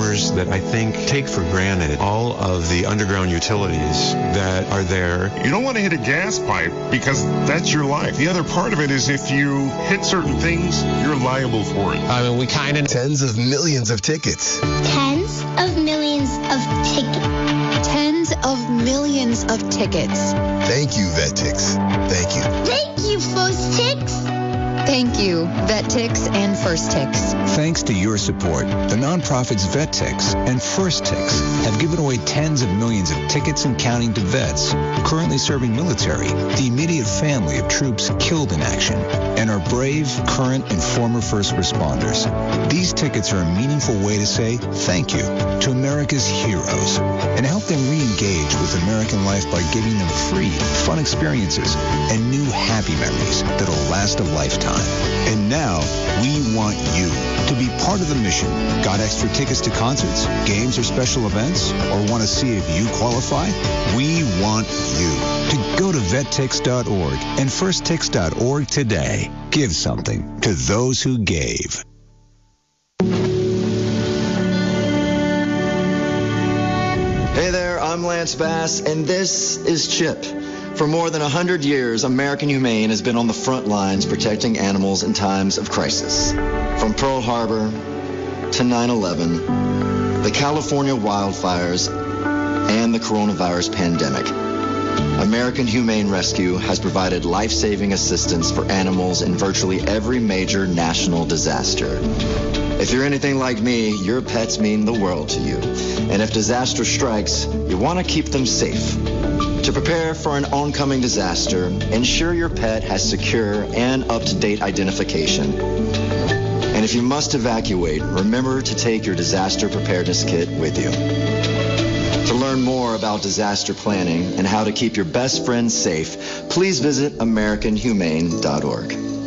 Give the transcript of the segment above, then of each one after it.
farmers that I think take for granted all of the underground utilities that are there. You don't want to hit a gas pipe because that's your life. The other part of it is if you hit certain things, you're liable for it. I mean, we kind of... Tens of millions of tickets. Tens of millions of tickets. Tens of millions of tickets. Thank you, VetTix. Thank you. Thank you, FirstTix. Thank you, VetTix and FirstTix. Thanks to your support, the nonprofits VetTix and FirstTix have given away tens of millions of tickets and counting to vets currently serving military, the immediate family of troops killed in action, and our brave, current, and former first responders. These tickets are a meaningful way to say thank you to America's heroes and help them re-engage with American life by giving them free, fun experiences and new happy memories that'll last a lifetime. And now, we want you to be part of the mission. Got extra tickets to concerts, games, or special events? Or want to see if you qualify? We want you to go to vettix.org and firsttix.org today. Give something to those who gave. Hey there, I'm Lance Bass, and this is CHIP. For more than 100 years, American Humane has been on the front lines protecting animals in times of crisis. From Pearl Harbor to 9/11, the California wildfires, and the coronavirus pandemic, American Humane Rescue has provided life-saving assistance for animals in virtually every major national disaster. If you're anything like me, your pets mean the world to you. And if disaster strikes, you want to keep them safe. To prepare for an oncoming disaster, ensure your pet has secure and up-to-date identification. And if you must evacuate, remember to take your disaster preparedness kit with you. To learn more about disaster planning and how to keep your best friends safe, please visit AmericanHumane.org.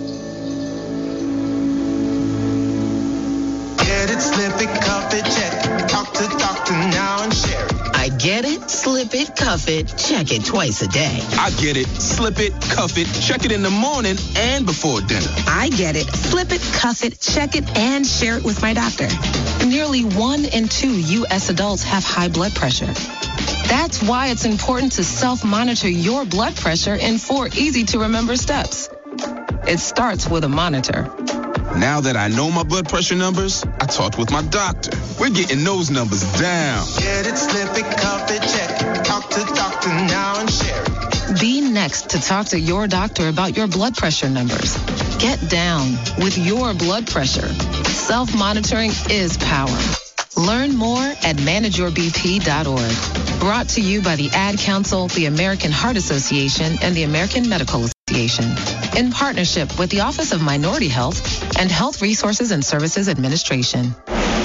Get it, slip it, cuff it, check it. Talk to doctor now and share it. I get it, slip it, cuff it, check it twice a day. I get it, slip it, cuff it, check it in the morning and before dinner. I get it, slip it, cuff it, check it, and share it with my doctor. Nearly 1 in 2 U.S. adults have high blood pressure. That's why it's important to self-monitor your blood pressure in 4 easy-to-remember steps. It starts with a monitor. Now that I know my blood pressure numbers, I talked with my doctor. We're getting those numbers down. Get it, slip it, cuff it, check it. Talk to doctor now and share it. Be next to talk to your doctor about your blood pressure numbers. Get down with your blood pressure. Self-monitoring is power. Learn more at manageyourbp.org. Brought to you by the Ad Council, the American Heart Association, and the American Medical Association, in partnership with the Office of Minority Health and Health Resources and Services Administration.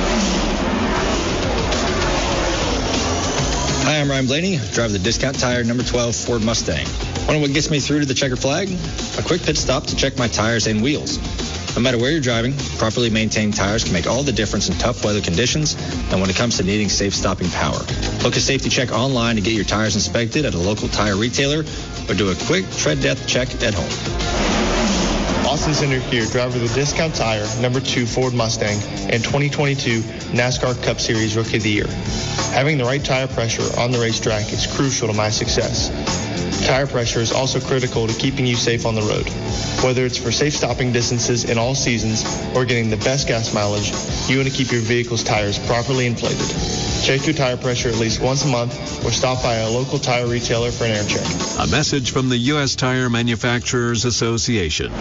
Hi, I'm Ryan Blaney, driver the Discount Tire number 12 Ford Mustang. Wonder what gets me through to the checkered flag? A quick pit stop to check my tires and wheels. No matter where you're driving, properly maintained tires can make all the difference in tough weather conditions and when it comes to needing safe stopping power. Book a safety check online to get your tires inspected at a local tire retailer or do a quick tread depth check at home. Austin Center here, driver of the Discount Tire number 2 Ford Mustang and 2022 NASCAR Cup Series Rookie of the Year. Having the right tire pressure on the racetrack is crucial to my success. Tire pressure is also critical to keeping you safe on the road. Whether it's for safe stopping distances in all seasons or getting the best gas mileage, you want to keep your vehicle's tires properly inflated. Check your tire pressure at least once a month or stop by a local tire retailer for an air check. A message from the U.S. Tire Manufacturers Association.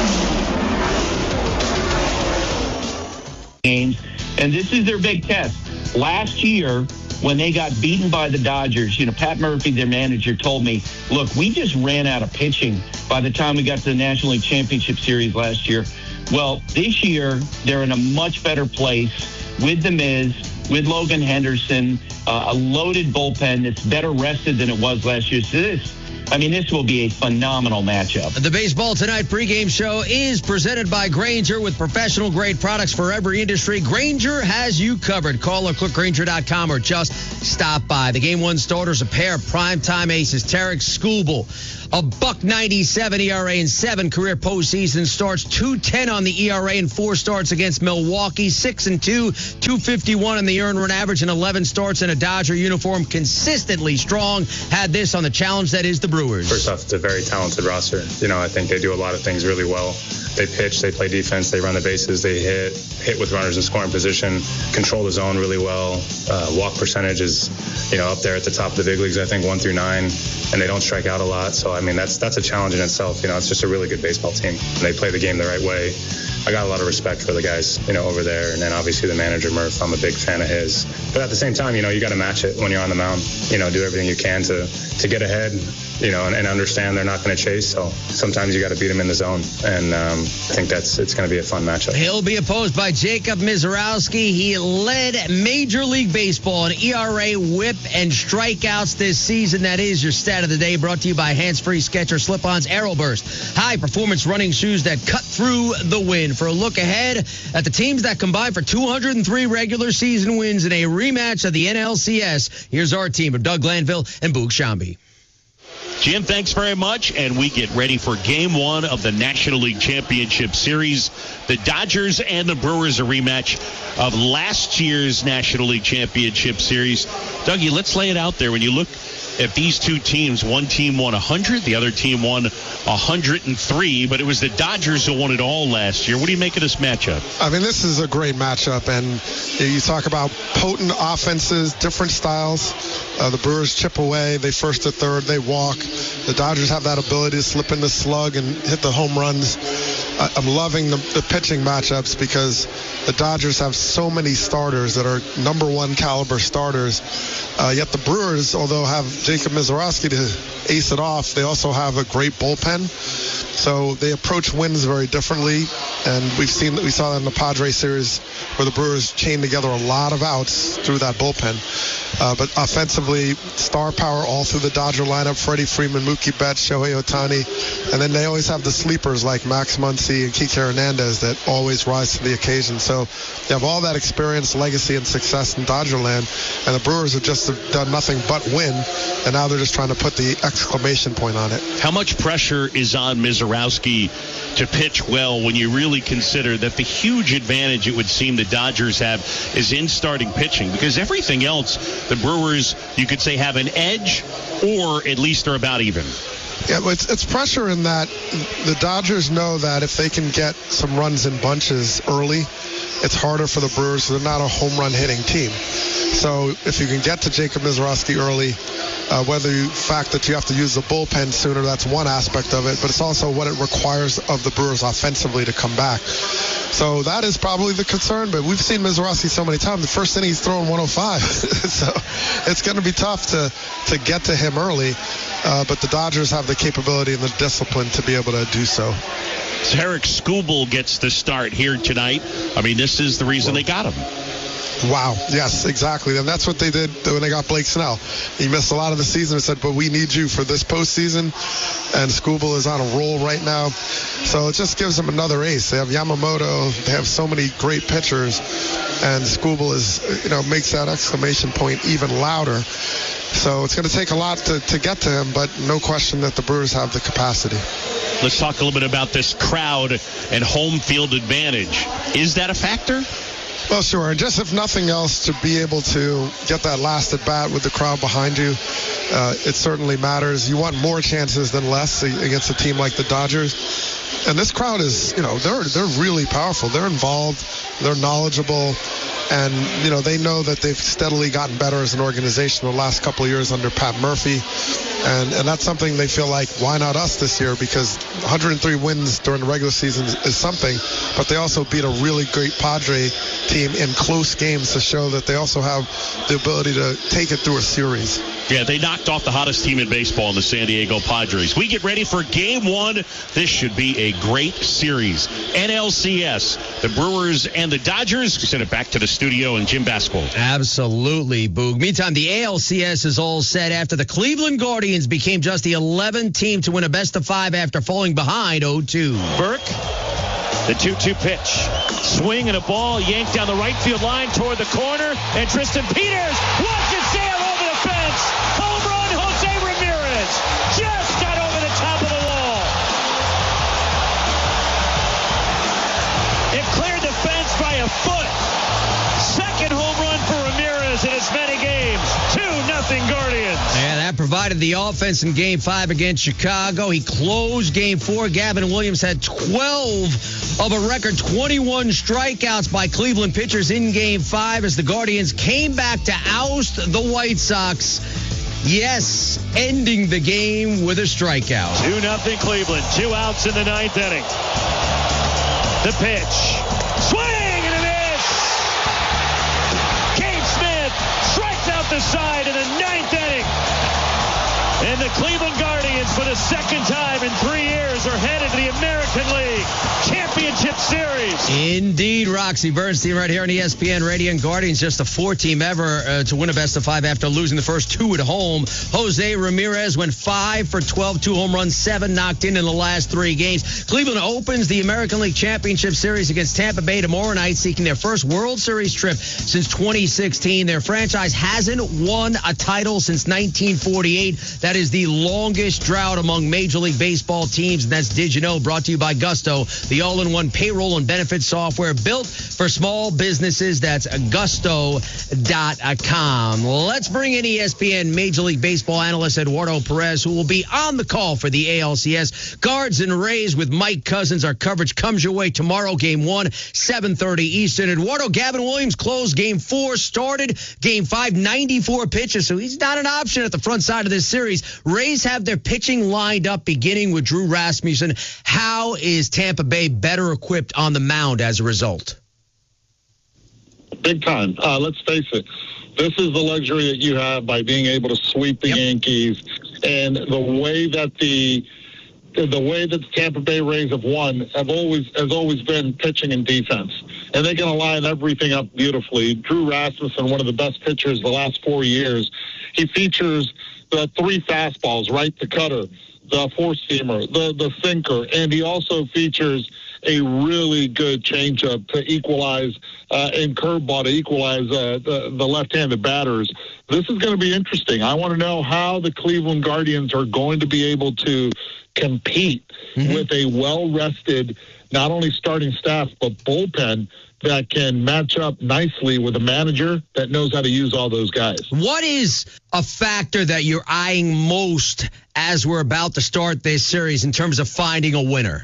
Games, and this is their big test. Last year, when they got beaten by the Dodgers, Pat Murphy, their manager, told me, look, we just ran out of pitching by the time we got to the National League Championship Series last year. Well, this year, they're in a much better place with The Miz, with Logan Henderson, a loaded bullpen that's better rested than it was last year. So I mean, this will be a phenomenal matchup. The Baseball Tonight pregame show is presented by Grainger with professional-grade products for every industry. Grainger has you covered. Call or click Grainger.com or just stop by. The Game 1 starters, a pair of primetime aces. Tarek Skubal, a $1.97 ERA in 7 career postseason starts, 2.10 on the ERA in 4 starts against Milwaukee, 6-2, 251 on the earned run average in 11 starts in a Dodger uniform. Consistently strong. Had this on the challenge that is the Brewers. First off, it's a very talented roster. I think they do a lot of things really well. They pitch, they play defense, they run the bases, they hit with runners in scoring position, control the zone really well. Walk percentage is, up there at the top of the big leagues, I think 1 through 9, and they don't strike out a lot. So, that's a challenge in itself. It's just a really good baseball team, and they play the game the right way. I got a lot of respect for the guys, over there. And then obviously the manager, Murph, I'm a big fan of his. But at the same time, you got to match it when you're on the mound. Do everything you can to get ahead, and understand they're not going to chase. So sometimes you got to beat them in the zone. And I think it's going to be a fun matchup. He'll be opposed by Jacob Misiorowski. He led Major League Baseball in ERA, whip, and strikeouts this season. That is your stat of the day, brought to you by Hands-Free Skechers Slip-Ons Aeroburst, high-performance running shoes that cut through the wind. For a look ahead at the teams that combined for 203 regular season wins in a rematch of the NLCS, here's our team of Doug Glanville and Boog Shambi. Jim, thanks very much, and we get ready for Game 1 of the National League Championship Series. The Dodgers and the Brewers, a rematch of last year's National League Championship Series. Dougie, let's lay it out there. When you look at these two teams, one team won 100, the other team won 103, but it was the Dodgers who won it all last year. What do you make of this matchup? This is a great matchup, and you talk about potent offenses, different styles. The Brewers chip away, they first to third, they walk. The Dodgers have that ability to slip in the slug and hit the home runs. I'm loving the pitching matchups because the Dodgers have so many starters that are number 1 caliber starters. Yet the Brewers, although have Jacob Misiorowski to ace it off, they also have a great bullpen. So they approach wins very differently, and we saw that in the Padres series where the Brewers chained together a lot of outs through that bullpen. But offensively, star power all through the Dodger lineup: Freddie Freeman, Mookie Betts, Shohei Ohtani, and then they always have the sleepers like Max Muncy and Kike Hernandez that always rise to the occasion. So you have all that experience, legacy, and success in Dodgerland, and the Brewers have just done nothing but win, and now they're just trying to put the exclamation point on it. How much pressure is on Misiorowski to pitch well when you really consider that the huge advantage it would seem the Dodgers have is in starting pitching? Because everything else, the Brewers, you could say, have an edge, or at least they're about even. Yeah, but it's pressure in that the Dodgers know that if they can get some runs in bunches early, it's harder for the Brewers. They're not a home run hitting team. So if you can get to Jacob Misiorowski early, fact that you have to use the bullpen sooner, that's one aspect of it, but it's also what it requires of the Brewers offensively to come back. So that is probably the concern, but we've seen Misiorowski so many times. The first inning he's throwing 105. So it's going to be tough to get to him early, but the Dodgers have the capability and the discipline to be able to do so. Tarek Skubal gets the start here tonight. This is the reason they got him. Wow. Yes, exactly. And that's what they did when they got Blake Snell. He missed a lot of the season and said, but we need you for this postseason. And Skubal is on a roll right now. So it just gives them another ace. They have Yamamoto. They have so many great pitchers. And Skubal makes that exclamation point even louder. So it's going to take a lot to get to him, but no question that the Brewers have the capacity. Let's talk a little bit about this crowd and home field advantage. Is that a factor? Well, sure. And just if nothing else, to be able to get that last at bat with the crowd behind you, it certainly matters. You want more chances than less against a team like the Dodgers. And this crowd is, they're really powerful. They're involved. They're knowledgeable. And, they know that they've steadily gotten better as an organization the last couple of years under Pat Murphy. And that's something they feel like, why not us this year? Because 103 wins during the regular season is something. But they also beat a really great Padre team in close games to show that they also have the ability to take it through a series. Yeah, they knocked off the hottest team in baseball, the San Diego Padres. We get ready for Game 1. This should be a great series. NLCS, the Brewers and the Dodgers. We send it back to the studio and Jim Basco. Absolutely, Boog. Meantime, the ALCS is all set after the Cleveland Guardians became just the 11th team to win a best-of-5 after falling behind 0-2. Burke, the 2-2 pitch. Swing and a ball yanked down the right field line toward the corner. And Tristan Peters watches sail over the fence. Home run, Jose Ramirez. Just got over the top of the wall. It cleared the fence by a foot. Second home run for Ramirez in as many games. 2-0 Guardians. And that provided the offense in Game 5 against Chicago. He closed Game 4. Gavin Williams had 12 of a record 21 strikeouts by Cleveland pitchers in Game 5 as the Guardians came back to oust the White Sox. Yes, ending the game with a strikeout. 2-0 Cleveland. 2 outs in the 9th inning. The pitch. Swing and a miss. Cade Smith strikes out the side in the 9th inning. And the Cleveland Guardians, for the second time in 3 years, are headed to the American League Championship Series. Indeed, Roxy Bernstein right here on ESPN Radio. And Guardians just the 4th team ever to win a best-of-5 after losing the first 2 at home. Jose Ramirez went 5 for 12, 2 home runs, 7 knocked in the last 3 games. Cleveland opens the American League Championship Series against Tampa Bay tomorrow night, seeking their first World Series trip since 2016. Their franchise hasn't won a title since 1948. That is the longest drought among Major League Baseball teams, and that's Did You Know, brought to you by Gusto, the all-in-one payroll and benefits software built for small businesses. That's Gusto.com. Let's bring in ESPN Major League Baseball analyst Eduardo Perez, who will be on the call for the ALCS. Guards and Rays with Mike Cousins. Our coverage comes your way tomorrow, Game 1, 7:30 Eastern. Eduardo, Gavin Williams closed Game 4, started Game 5, 94 pitches, so he's not an option at the front side of this series. Rays have their pitching lined up, beginning with Drew Rasmussen. How is Tampa Bay better equipped on the mound as a result? Big time. Let's face it. This is the luxury that you have by being able to sweep the Yankees, and the way that the Tampa Bay Rays have won has always been pitching and defense, and they're going to line everything up beautifully. Drew Rasmussen, one of the best pitchers the last 4 years, he features the 3 fastballs, right? The cutter, the four-seamer, the sinker, and he also features a really good changeup to equalize and curveball to equalize the left-handed batters. This is going to be interesting. I want to know how the Cleveland Guardians are going to be able to compete with a well-rested, not only starting staff, but bullpen that can match up nicely with a manager that knows how to use all those guys. What is a factor that you're eyeing most as we're about to start this series in terms of finding a winner?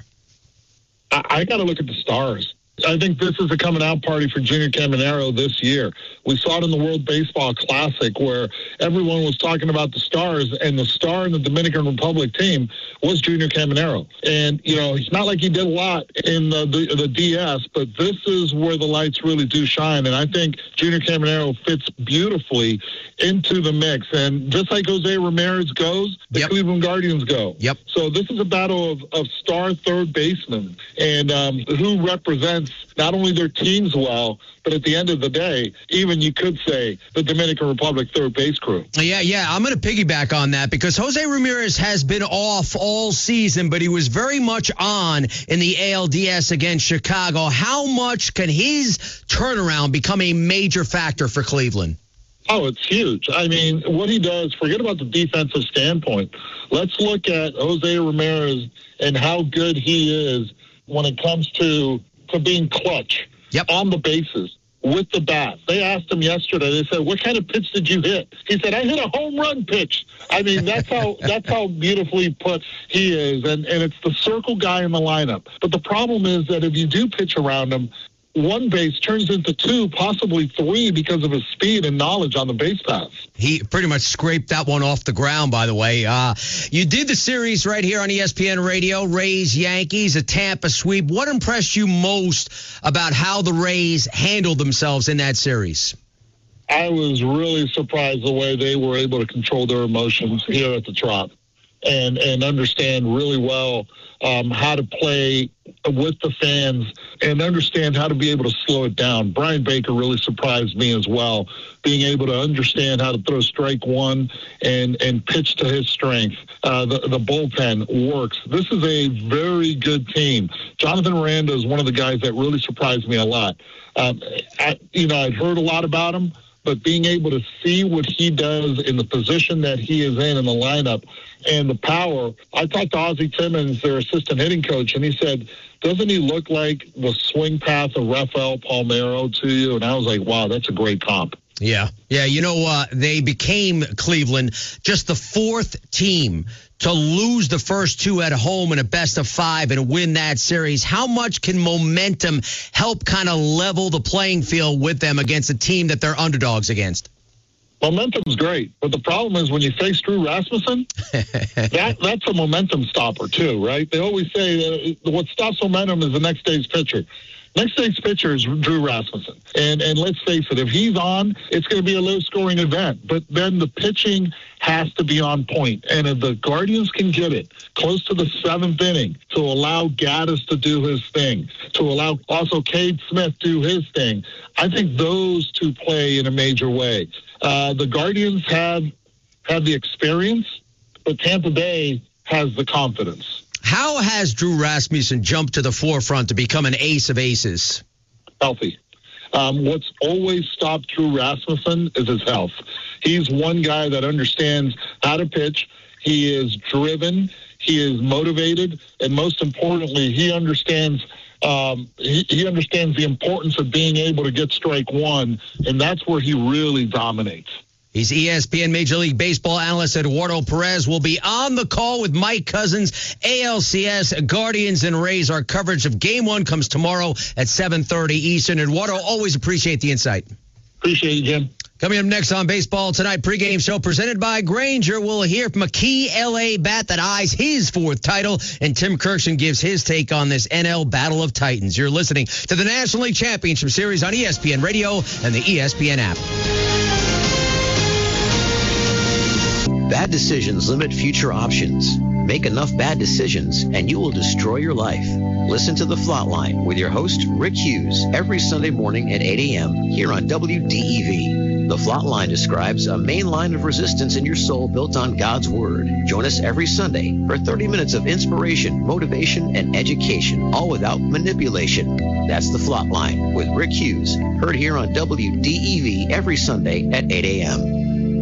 I got to look at the stars. I think this is a coming out party for Junior Caminero this year. We saw it in the World Baseball Classic where everyone was talking about the stars, and the star in the Dominican Republic team was Junior Caminero. And, you know, it's not like he did a lot in the DS, but this is where the lights really do shine. And I think Junior Caminero fits beautifully into the mix. And just like Jose Ramirez goes, the Cleveland Guardians go. So this is a battle of star third basemen and who represents not only their teams well, but at the end of the day, even you could say the Dominican Republic third base crew. Yeah. I'm going to piggyback on that because Jose Ramirez has been off all season, but he was very much on in the ALDS against Chicago. How much can his turnaround become a major factor for Cleveland? Oh, it's huge. I mean, what he does, forget about the defensive standpoint. Let's look at Jose Ramirez and how good he is when it comes to being clutch on the bases with the bat. They asked him yesterday, they said, what kind of pitch did you hit? He said, I hit a home run pitch. I mean, that's how beautifully put he is. And it's the circle guy in the lineup. But the problem is that if you do pitch around him, one base turns into 2, possibly 3 because of his speed and knowledge on the base paths. He pretty much scraped that one off the ground, by the way. You did the series right here on ESPN Radio, Rays, Yankees, a Tampa sweep. What impressed you most about how the Rays handled themselves in that series? I was really surprised the way they were able to control their emotions here at the Trop and understand really well how to play with the fans and understand how to be able to slow it down. Brian Baker really surprised me as well, being able to understand how to throw strike one and pitch to his strength. The bullpen works. This is a very good team. Jonathan Miranda is one of the guys that really surprised me a lot. I'd heard a lot about him, but being able to see what he does in the position that he is in the lineup and the power. I talked to Ozzie Timmons, their assistant hitting coach, and he said, doesn't he look like the swing path of Rafael Palmeiro to you? And I was like, wow, that's a great comp. Yeah. They became, Cleveland, just the fourth team to lose the first two at home in a best-of-5 and win that series. How much can momentum help kind of level the playing field with them against a team that they're underdogs against? Momentum's great, but the problem is when you face Drew Rasmussen, that's a momentum stopper too, right? They always say what stops momentum is the next day's pitcher. Next day's pitcher is Drew Rasmussen. And let's face it, if he's on, it's going to be a low-scoring event. But then the pitching has to be on point. And if the Guardians can get it close to the seventh inning to allow Gaddis to do his thing, to allow also Cade Smith do his thing, I think those two play in a major way. The Guardians have the experience, but Tampa Bay has the confidence. How has Drew Rasmussen jumped to the forefront to become an ace of aces? Healthy. What's always stopped Drew Rasmussen is his health. He's one guy that understands how to pitch. He is driven. He is motivated. And most importantly, he understands he understands the importance of being able to get strike one, and that's where he really dominates. He's ESPN Major League Baseball analyst Eduardo Perez. Will be on the call with Mike Cousins, ALCS, Guardians, and Rays. Our coverage of Game 1 comes tomorrow at 7:30 Eastern. Eduardo, always appreciate the insight. Appreciate you, Jim. Coming up next on Baseball Tonight, pregame show presented by Grainger. We'll hear from a key L.A. bat that eyes his fourth title, and Tim Kirkson gives his take on this NL Battle of Titans. You're listening to the National League Championship Series on ESPN Radio and the ESPN app. Bad decisions limit future options. Make enough bad decisions and you will destroy your life. Listen to The Flatline with your host, Rick Hughes, every Sunday morning at 8 a.m. here on WDEV. The Flatline describes a main line of resistance in your soul built on God's Word. Join us every Sunday for 30 minutes of inspiration, motivation, and education, all without manipulation. That's The Flatline with Rick Hughes, heard here on WDEV every Sunday at 8 a.m.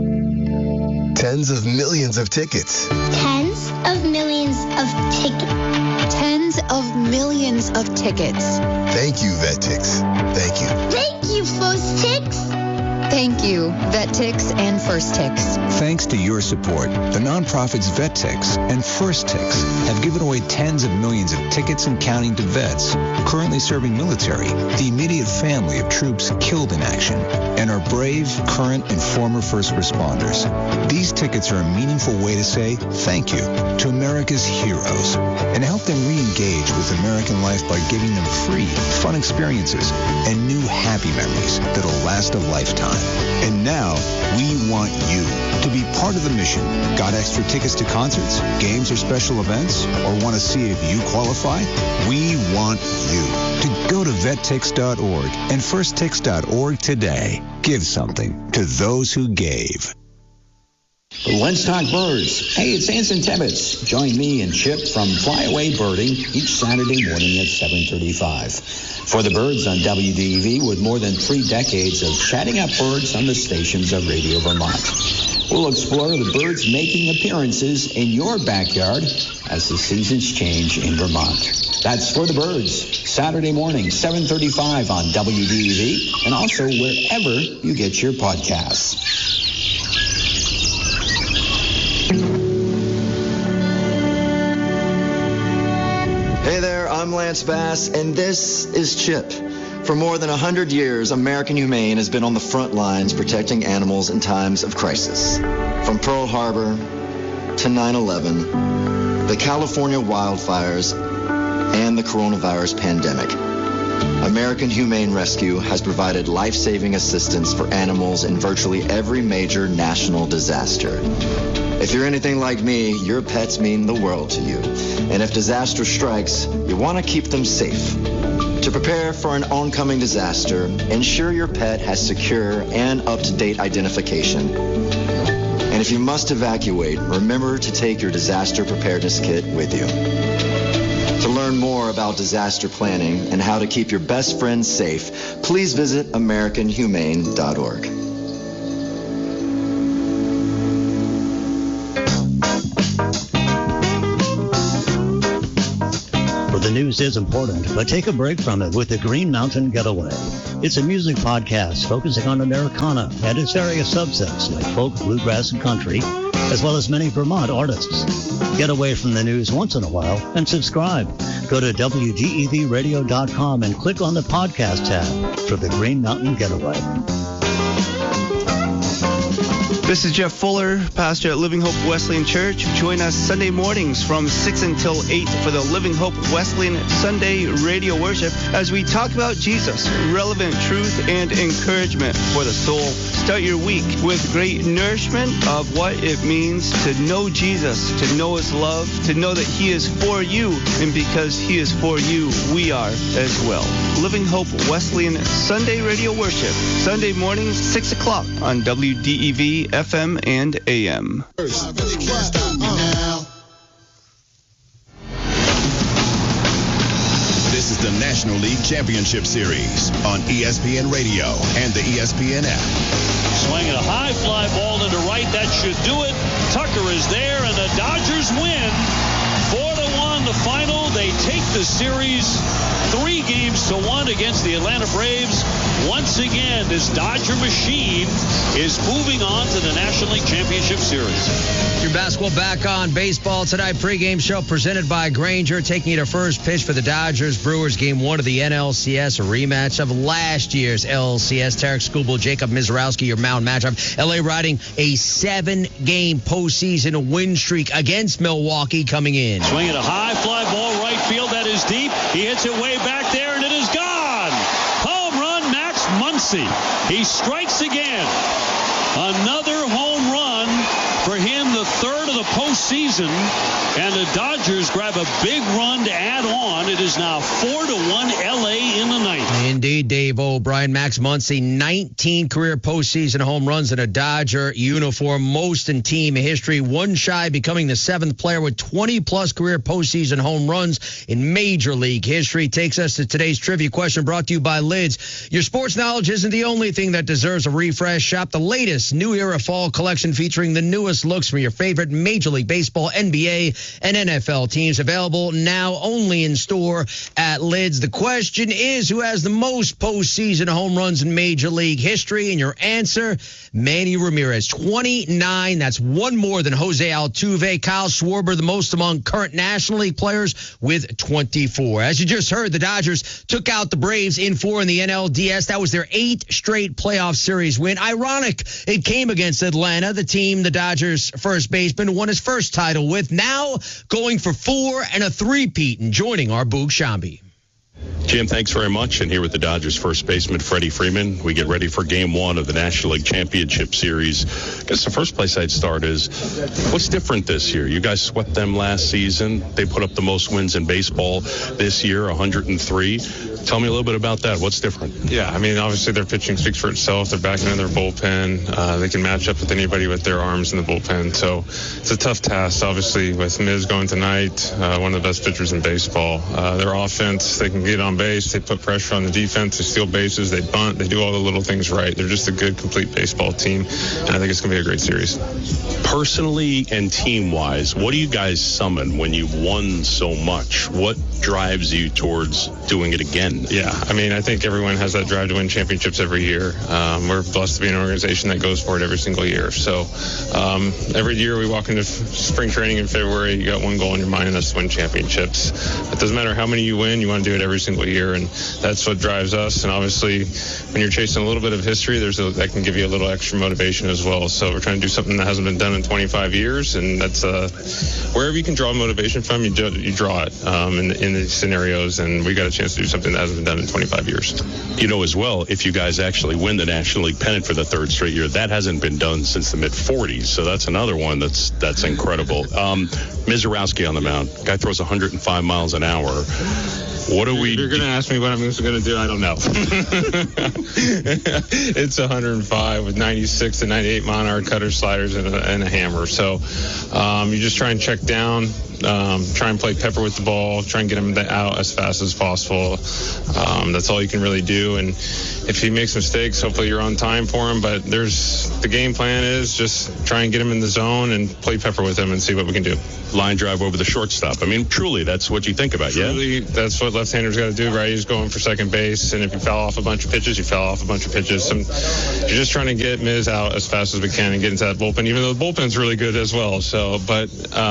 Tens of millions of tickets. Tens of millions of tickets. Tens of millions of tickets. Thank you, VetTix. Thank you. Thank you, First Tix. Thank you, VetTix and First Tix. Thanks to your support, the nonprofits VetTix and First Tix have given away tens of millions of tickets and counting to vets currently serving military, the immediate family of troops killed in action, and our brave, current, and former first responders. These tickets are a meaningful way to say thank you to America's heroes and help them re-engage with American life by giving them free, fun experiences and new happy memories that'll last a lifetime. And now, we want you to be part of the mission. Got extra tickets to concerts, games, or special events? Or want to see if you qualify? We want you to go to vettix.org and firsttix.org today. Give something to those who gave. Let's talk birds. Hey, it's Anson Tebbets. Join me and Chip from Flyaway Birding each Saturday morning at 7:35. For the birds on WDEV, with more than 3 decades of chatting up birds on the stations of Radio Vermont. We'll explore the birds making appearances in your backyard as the seasons change in Vermont. That's For the Birds, Saturday morning, 7:35 on WDEV, and also wherever you get your podcasts. Hey there, I'm Lance Bass, and this is Chip. For more than 100 years, American Humane has been on the front lines protecting animals in times of crisis. From Pearl Harbor to 9/11, the California wildfires, and the coronavirus pandemic. American Humane Rescue has provided life-saving assistance for animals in virtually every major national disaster. If you're anything like me, your pets mean the world to you. And if disaster strikes, you want to keep them safe. To prepare for an oncoming disaster, ensure your pet has secure and up-to-date identification. And if you must evacuate, remember to take your disaster preparedness kit with you. To learn more about disaster planning and how to keep your best friends safe, please visit AmericanHumane.org. The news is important, but take a break from it with the Green Mountain Getaway. It's a music podcast focusing on Americana and its various subsets like folk, bluegrass, and country, as well as many Vermont artists. Get away from the news once in a while and subscribe. Go to WDEVradio.com and click on the podcast tab for the Green Mountain Getaway. This is Jeff Fuller, pastor at Living Hope Wesleyan Church. Join us Sunday mornings from 6 until 8 for the Living Hope Wesleyan Sunday radio worship as we talk about Jesus, relevant truth and encouragement for the soul. Start your week with great nourishment of what it means to know Jesus, to know his love, to know that he is for you, and because he is for you, we are as well. Living Hope Wesleyan Sunday radio worship, Sunday mornings, 6 o'clock on WDEV FM and AM. This is the National League Championship Series on ESPN Radio and the ESPN app. Swinging a high fly ball into right. That should do it. Tucker is there, and the Dodgers win 4-1 the final. They take the series 3-1 against the Atlanta Braves. Once again, this Dodger machine is moving on to the National League Championship Series. Your basketball back on. Baseball tonight. Pregame show presented by Grainger, taking you to first pitch for the Dodgers Brewers Game 1 of the NLCS, a rematch of last year's LCS. Tarek Skubal, Jacob Mizrowski, your mound matchup. LA riding a 7-game postseason win streak against Milwaukee coming in. Swinging a high fly ball right field. That is deep. He hits it way back there, and it is gone. Home run, Max Muncy. He strikes again. Another home run for him, the third of the postseason, and the Dodgers grab a big run to add on. It is now 4-1 LA in the ninth. Indeed, Dave O'Brien. Max Muncy, 19 career postseason home runs in a Dodger uniform, most in team history. One shy becoming the 7th player with 20-plus career postseason home runs in Major League history. Takes us to today's trivia question brought to you by Lids. Your sports knowledge isn't the only thing that deserves a refresh. Shop the latest New Era Fall collection featuring the newest looks from your favorite Major League Baseball, NBA, and NFL teams. Available now only in store at Lids. The question is, who has the most postseason home runs in Major League history? And your answer, Manny Ramirez, 29. That's one more than Jose Altuve. Kyle Schwarber, the most among current National League players with 24. As you just heard, the Dodgers took out the Braves in 4 in the NLDS. That was their 8th straight playoff series win. Ironic, it came against Atlanta, the team the Dodgers first baseman won his first title with, now going for 4 and a 3-peat and joining our Boog Shambi. Jim, thanks very much. And here with the Dodgers first baseman, Freddie Freeman, we get ready for Game 1 of the National League Championship Series. I guess the first place I'd start is, what's different this year? You guys swept them last season. They put up the most wins in baseball this year, 103. Tell me a little bit about that. What's different? Yeah, I mean, obviously their pitching speaks for itself. They're backing in their bullpen. They can match up with anybody with their arms in the bullpen. So it's a tough task, obviously, with Miz going tonight, one of the best pitchers in baseball. Their offense, they can get on base. They put pressure on the defense. They steal bases. They bunt. They do all the little things right. They're just a good, complete baseball team, and I think it's going to be a great series. Personally and team-wise, what do you guys summon when you've won so much? What drives you towards doing it again? Yeah, I mean, I think everyone has that drive to win championships every year. We're blessed to be an organization that goes for it every single year. So every year we walk into spring training in February, you got one goal in your mind, and that's to win championships. It doesn't matter how many you win, you want to do it every single incredible year, and that's what drives us. And obviously, when you're chasing a little bit of history, that can give you a little extra motivation as well. So we're trying to do something that hasn't been done in 25 years, and that's wherever you can draw motivation from, you draw it in these scenarios, and we got a chance to do something that hasn't been done in 25 years. You know, as well, if you guys actually win the National League pennant for the third straight year, that hasn't been done since the mid-40s, so that's another one that's incredible. Mizorowski on the mound. Guy throws 105 miles an hour. What are we... You're going to ask me what I'm going to do? I don't know. It's 105 with 96 to 98 mile-an-hour cutter, sliders, and a hammer. So you just try and check down, try and play pepper with the ball, try and get him out as fast as possible. That's all you can really do. And if he makes mistakes, hopefully you're on time for him. But the game plan is just try and get him in the zone and play pepper with him and see what we can do. Line drive over the shortstop. I mean, truly, that's what you think about, truly, that's what left-handers got to do, right? He's going for second base, and if you foul off a bunch of pitches, you foul off a bunch of pitches. You're just trying to get Miz out as fast as we can and get into that bullpen, even though the bullpen's really good as well. So, but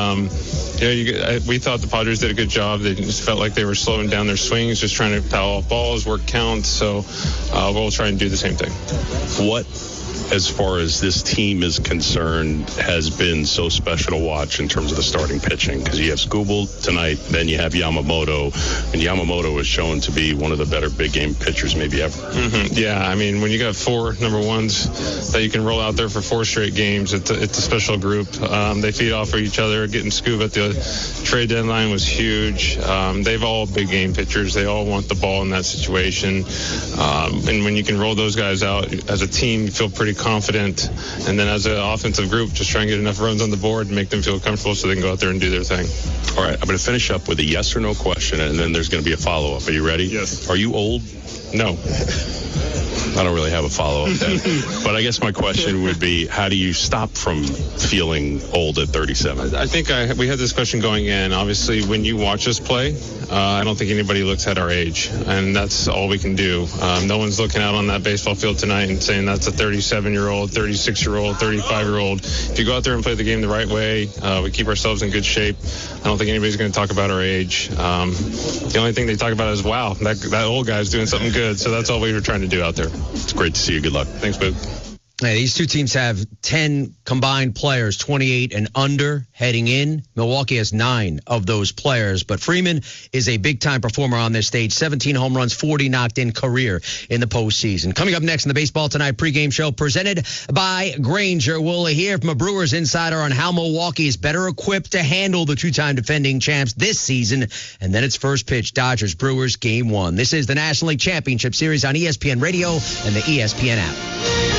we thought the Padres did a good job. They just felt like they were slowing down their swings, just trying to foul off balls, work counts. So we'll try and do the same thing. What, as far as this team is concerned, has been so special to watch in terms of the starting pitching? Because you have Skubal tonight, then you have Yamamoto, and Yamamoto is shown to be one of the better big game pitchers maybe ever. Mm-hmm. Yeah, I mean, when you got 4 number ones that you can roll out there for 4 straight games, it's a special group. They feed off of each other. Getting Scoob at the trade deadline was huge. They've all big game pitchers. They all want the ball in that situation. And when you can roll those guys out as a team, you feel pretty confident, and then as an offensive group, just try and get enough runs on the board and make them feel comfortable so they can go out there and do their thing. All right, I'm going to finish up with a yes or no question, and then there's going to be a follow-up. Are you ready? Yes. Are you old? No. I don't really have a follow-up then. But I guess my question would be, how do you stop from feeling old at 37? I think we had this question going in. Obviously, when you watch us play, I don't think anybody looks at our age, and that's all we can do. No one's looking out on that baseball field tonight and saying that's a 37-year-old, 36-year-old, 35-year-old. If you go out there and play the game the right way, we keep ourselves in good shape. I don't think anybody's going to talk about our age. The only thing they talk about is, wow, that old guy's doing something good. So that's all we were trying to do out there. It's great to see you. Good luck. Thanks, Boog. Hey, these two teams have 10 combined players, 28 and under, heading in. Milwaukee has 9 of those players, but Freeman is a big-time performer on this stage. 17 home runs, 40 knocked-in career in the postseason. Coming up next in the Baseball Tonight pregame show, presented by Grainger, we'll hear from a Brewers insider on how Milwaukee is better equipped to handle the 2-time defending champs this season. And then it's first pitch, Dodgers-Brewers, Game 1. This is the National League Championship Series on ESPN Radio and the ESPN app.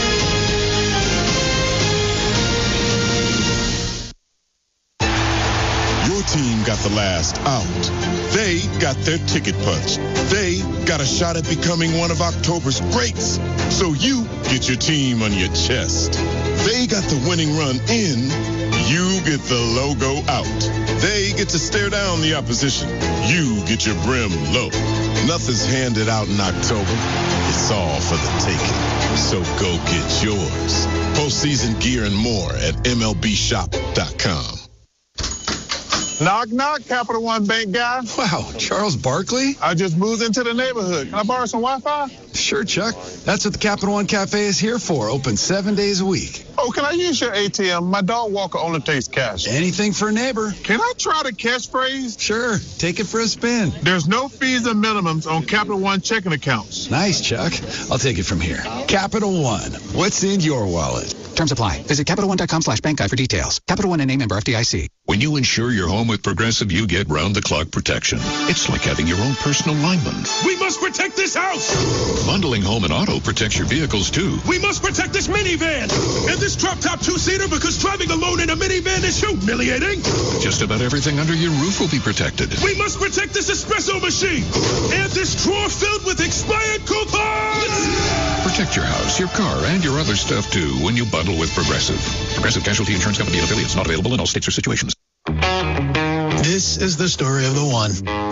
Team got the last out. They got their ticket punched. They got a shot at becoming one of October's greats. So you get your team on your chest. They got the winning run in. You get the logo out. They get to stare down the opposition. You get your brim low. Nothing's handed out in October. It's all for the taking. So go get yours. Postseason gear and more at MLBshop.com. Knock, knock, Capital One Bank guy. Wow, Charles Barkley? I just moved into the neighborhood. Can I borrow some Wi-Fi? Sure, Chuck. That's what the Capital One Cafe is here for. Open 7 days a week. Oh, can I use your ATM? My dog walker only takes cash. Anything for a neighbor. Can I try the catchphrase? Sure. Take it for a spin. There's no fees or minimums on Capital One checking accounts. Nice, Chuck. I'll take it from here. Capital One. What's in your wallet? Terms apply. Visit CapitalOne.com/bank guide for details. Capital One and name member FDIC. When you insure your home with Progressive, you get round-the-clock protection. It's like having your own personal lineman. We must protect this house! Bundling home and auto protects your vehicles, too. We must protect this minivan! And this drop-top two-seater, because driving alone in a minivan is humiliating! Just about everything under your roof will be protected. We must protect this espresso machine! And this drawer filled with expired coupons! Protect your house, your car, and your other stuff, too, when you bundle with Progressive. Progressive Casualty Insurance Company and affiliates. Not available in all states or situations. This is the story of the one.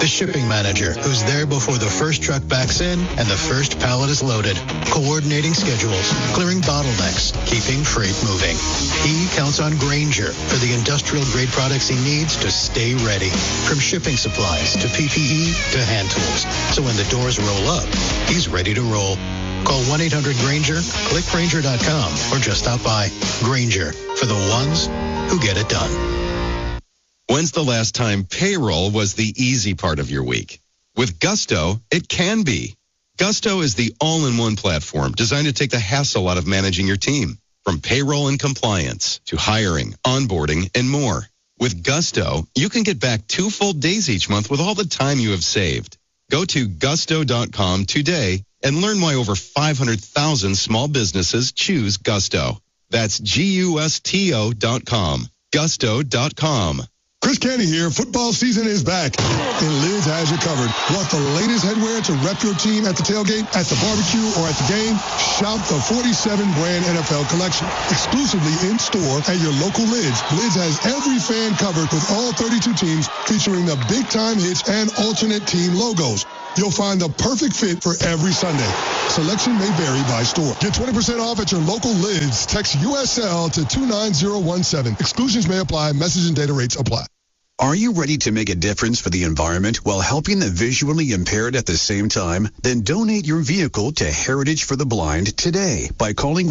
The shipping manager, who's there before the first truck backs in and the first pallet is loaded, coordinating schedules, clearing bottlenecks, keeping freight moving. He counts on Grainger for the industrial-grade products he needs to stay ready, from shipping supplies to PPE to hand tools. So when the doors roll up, he's ready to roll. Call 1-800-GRAINGER, click Grainger.com, or just stop by. Grainger, for the ones who get it done. When's the last time payroll was the easy part of your week? With Gusto, it can be. Gusto is the all-in-one platform designed to take the hassle out of managing your team, from payroll and compliance to hiring, onboarding, and more. With Gusto, you can get back 2 full days each month with all the time you have saved. Go to gusto.com today and learn why over 500,000 small businesses choose Gusto. That's GUSTO.com. Gusto.com. Chris Canty here. Football season is back, and Lids has you covered. Want the latest headwear to rep your team at the tailgate, at the barbecue, or at the game? Shop the 47-brand NFL collection. Exclusively in-store at your local Lids. Lids has every fan covered with all 32 teams, featuring the big-time hits and alternate team logos. You'll find the perfect fit for every Sunday. Selection may vary by store. Get 20% off at your local Lids. Text USL to 29017. Exclusions may apply. Message and data rates apply. Are you ready to make a difference for the environment while helping the visually impaired at the same time? Then donate your vehicle to Heritage for the Blind today by calling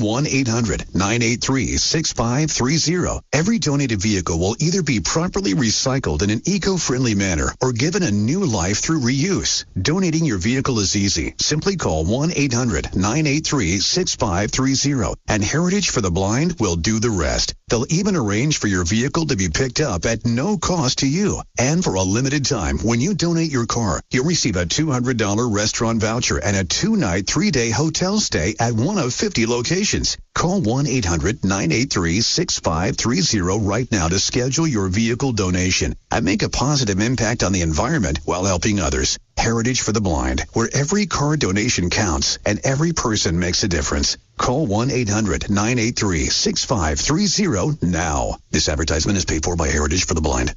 1-800-983-6530. Every donated vehicle will either be properly recycled in an eco-friendly manner or given a new life through reuse. Donating your vehicle is easy. Simply call 1-800-983-6530 and Heritage for the Blind will do the rest. They'll even arrange for your vehicle to be picked up at no cost to you. And for a limited time, when you donate your car, you'll receive a $200 restaurant voucher and a 2-night, 3-day hotel stay at one of 50 locations. Call 1-800-983-6530 right now to schedule your vehicle donation and make a positive impact on the environment while helping others. Heritage for the Blind, where every car donation counts and every person makes a difference. Call 1-800-983-6530 now. This advertisement is paid for by Heritage for the Blind.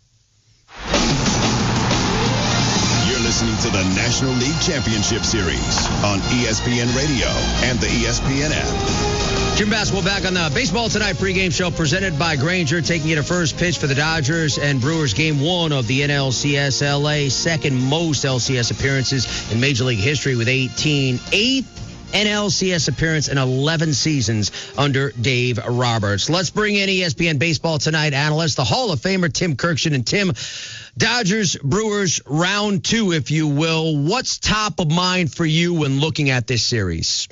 You're listening to the National League Championship Series on ESPN Radio and the ESPN app. Jim Basketball back on the Baseball Tonight pregame show presented by Grainger, taking you to first pitch for the Dodgers and Brewers Game 1 of the NLCS LA, second most LCS appearances in Major League history with 18, eighth NLCS appearance in 11 seasons under Dave Roberts. Let's bring in ESPN Baseball Tonight analyst, the Hall of Famer Tim Kurkjian. And Tim, Dodgers, Brewers, round 2, if you will. What's top of mind for you when looking at this series?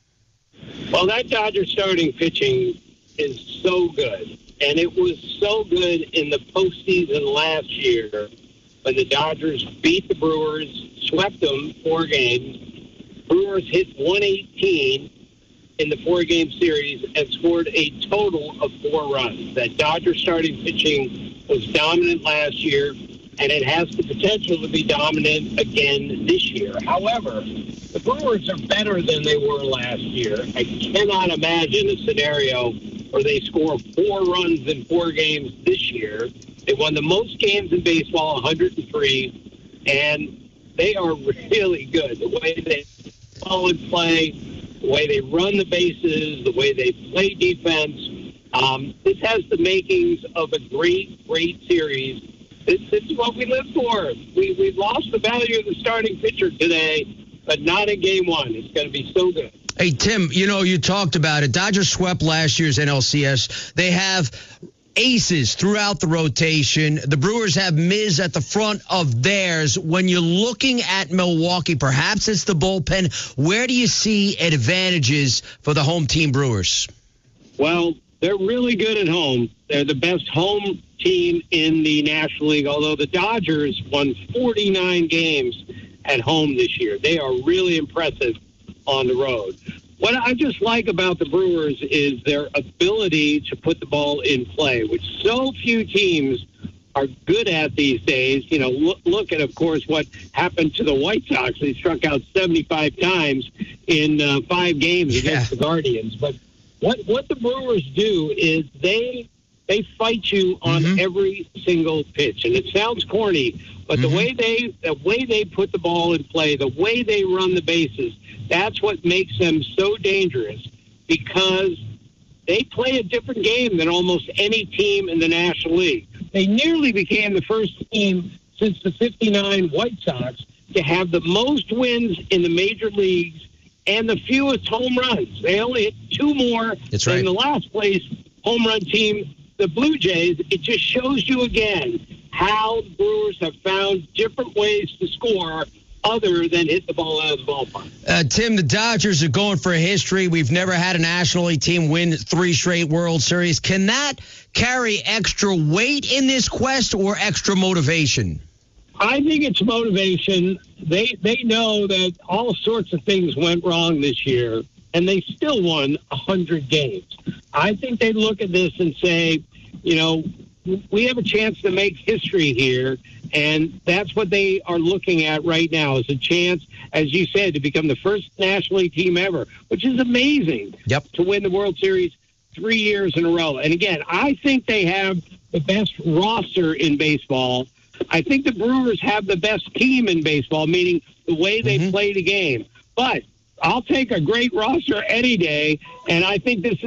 Well, that Dodgers starting pitching is so good. And it was so good in the postseason last year when the Dodgers beat the Brewers, swept them 4 games. Brewers hit 118 in the 4-game series and scored a total of 4 runs. That Dodgers starting pitching was dominant last year, and it has the potential to be dominant again this year. However, the Brewers are better than they were last year. I cannot imagine a scenario where they score 4 runs in 4 games this year. They won the most games in baseball, 103, and they are really good. The way they solid play, the way they run the bases, the way they play defense. This has the makings of a great series. This is what we live for. We've lost the value of the starting pitcher today, but not in Game 1. It's going to be so good. Hey, Tim, you talked about it. Dodgers swept last year's NLCS. They have aces throughout the rotation. The Brewers have Miz at the front of theirs. When you're looking at Milwaukee, perhaps it's the bullpen. Where do you see advantages for the home team Brewers? Well, they're really good at home. They're the best home team in the National League, although the Dodgers won 49 games at home this year. They are really impressive on the road. What I just like about the Brewers is their ability to put the ball in play, which so few teams are good at these days. Look at, of course, what happened to the White Sox. They struck out 75 times in 5 games against the Guardians. But what the Brewers do is they fight you on every single pitch. And it sounds corny, But the way they put the ball in play, the way they run the bases, that's what makes them so dangerous, because they play a different game than almost any team in the National League. They nearly became the first team since the '59 White Sox to have the most wins in the major leagues and the fewest home runs. They only hit 2 more than the last place home run team, the Blue Jays. It just shows you again how the Brewers have found different ways to score other than hit the ball out of the ballpark. Tim, the Dodgers are going for history. We've never had a National League team win 3 straight World Series. Can that carry extra weight in this quest or extra motivation? I think it's motivation. They know that all sorts of things went wrong this year, and they still won 100 games. I think they look at this and say, you know, we have a chance to make history here, and that's what they are looking at right now, is a chance, as you said, to become the first National League team ever, which is amazing, to win the World Series 3 years in a row. And again, I think they have the best roster in baseball. I think the Brewers have the best team in baseball, meaning the way they play the game. But I'll take a great roster any day, and I think this